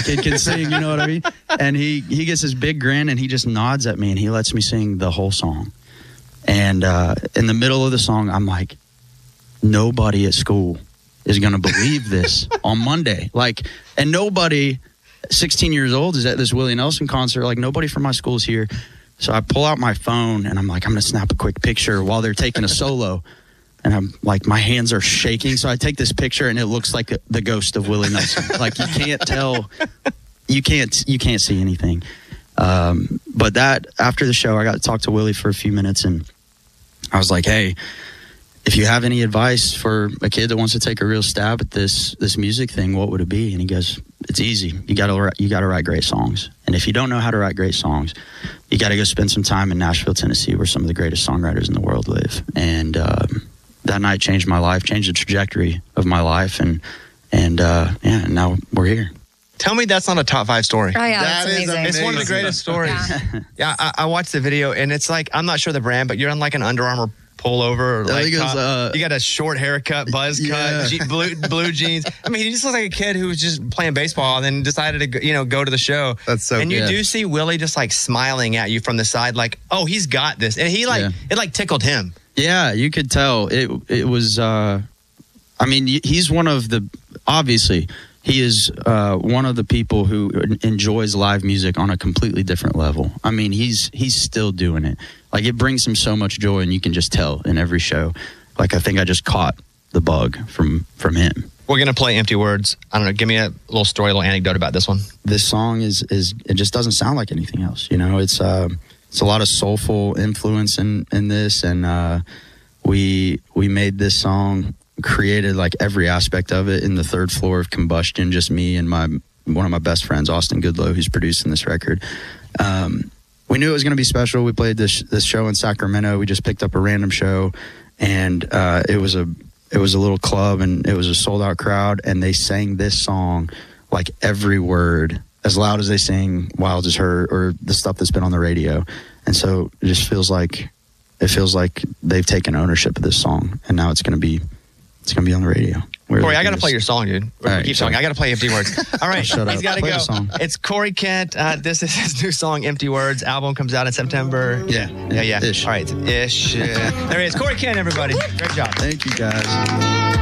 kid can sing, you know what I mean? And he gets this big grin, and he just nods at me, and he lets me sing the whole song. And in the middle of the song, I'm like, nobody at school is going to believe this on Monday. Like, and nobody 16 years old is at this Willie Nelson concert. Like, nobody from my school is here. So I pull out my phone, and I'm like, I'm going to snap a quick picture while they're taking a solo. And I'm like, my hands are shaking. So I take this picture, and it looks like the ghost of Willie Nelson. Like, you can't tell, you can't see anything. But that, after the show, I got to talk to Willie for a few minutes, and I was like, hey, if you have any advice for a kid that wants to take a real stab at this music thing, what would it be? And he goes, it's easy. You got to write great songs. And if you don't know how to write great songs, you got to go spend some time in Nashville, Tennessee, where some of the greatest songwriters in the world live. And that night changed my life, changed the trajectory of my life, and now we're here. Tell me that's not a top 5 story. Oh, yeah, That that's is amazing. It's one of the greatest stories. Yeah. Yeah, I watched the video, and it's like, I'm not sure the brand, but you're on like an Under Armour pullover. Or like think it was, you got a short haircut, buzz cut, blue jeans. I mean, he just looks like a kid who was just playing baseball and then decided to go to the show. That's so And you good. do see Willie just like smiling at you from the side, like, oh, he's got this. And he it like tickled him. Yeah, you could tell. It was, I mean, he's one of the, obviously, he is one of the people who enjoys live music on a completely different level. I mean, he's still doing it. Like, it brings him so much joy, and you can just tell in every show. Like, I think I just caught the bug from him. We're going to play Empty Words. I don't know. Give me a little story, a little anecdote about this one. This song is it just doesn't sound like anything else. You know, it's a lot of soulful influence in this, and we made this song, created like every aspect of it in the third floor of Combustion, just me and one of my best friends, Austin Goodlow, who's producing this record. We knew it was going to be special. We played this show in Sacramento. We just picked up a random show, and it was a little club, and it was a sold out crowd, and they sang this song like every word as loud as they sing Wild as Her or the stuff that's been on the radio. And so it just feels like they've taken ownership of this song, and now it's going to be on the radio. Corey, I got to play your song, dude. Right, Keep talking. I got to play Empty Words. All right, Shut up. he's got to Play go. the song. It's Corey Kent. This is his new song, Empty Words. Album comes out in September. Yeah. Yeah. Ish. All right, ish. There he is. Corey Kent, everybody. Great job. Thank you, guys.